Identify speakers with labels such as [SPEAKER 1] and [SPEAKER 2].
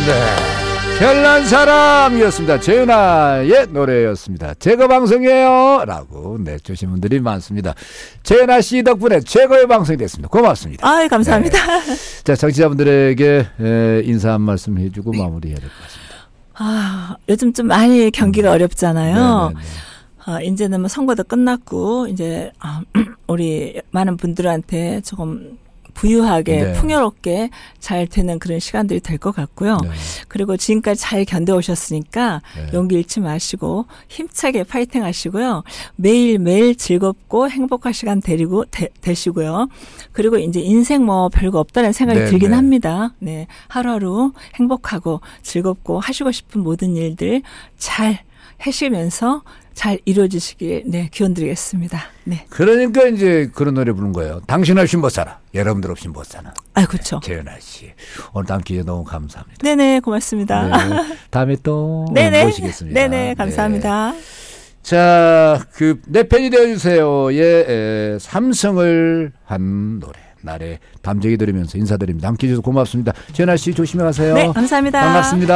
[SPEAKER 1] 네, 별난 사람이었습니다. 재은아의 노래였습니다. 제거 방송이에요 라고 내주신 분들이 많습니다. 재은아 씨 덕분에 최고의 방송이 됐습니다. 고맙습니다.
[SPEAKER 2] 아, 감사합니다.
[SPEAKER 1] 네. 자, 청취자분들에게 인사 한 말씀 해주고 마무리해야 될 것 같습니다.
[SPEAKER 2] 아, 요즘 좀 많이 경기가 어렵잖아요.
[SPEAKER 1] 네네네.
[SPEAKER 2] 이제는 뭐 선거도 끝났고 이제 우리 많은 분들한테 조금 부유하게
[SPEAKER 1] 네.
[SPEAKER 2] 풍요롭게 잘 되는 그런 시간들이 될 것 같고요. 네. 그리고 지금까지 잘 견뎌오셨으니까 네. 용기 잃지 마시고 힘차게 파이팅 하시고요. 매일매일 즐겁고 행복한 시간 되시고요. 그리고 이제 인생 뭐 별거 없다는 생각이
[SPEAKER 1] 네,
[SPEAKER 2] 들긴
[SPEAKER 1] 네.
[SPEAKER 2] 합니다. 네, 하루하루 행복하고 즐겁고 하시고 싶은 모든 일들 잘 하시면서 잘 이루어지시길 네, 기원드리겠습니다. 네.
[SPEAKER 1] 그러니까 이제 그런 노래 부른 거예요. 당신 없이 못 살아. 여러분들 없이 못 사나.
[SPEAKER 2] 아, 그렇죠.
[SPEAKER 1] 재은아 씨, 오늘 다음 기회 너무 감사합니다.
[SPEAKER 2] 네네, 고맙습니다.
[SPEAKER 1] 네, 다음에 또
[SPEAKER 2] 네네.
[SPEAKER 1] 모시겠습니다.
[SPEAKER 2] 네네, 감사합니다.
[SPEAKER 1] 네. 자, 내 팬이 되어주세요의 삼성을 한 노래. 날에 밤새기 들으면서 인사드립니다. 함께해 주셔서 고맙습니다. 재은아 씨 조심히 가세요.
[SPEAKER 2] 네, 감사합니다.
[SPEAKER 1] 반갑습니다.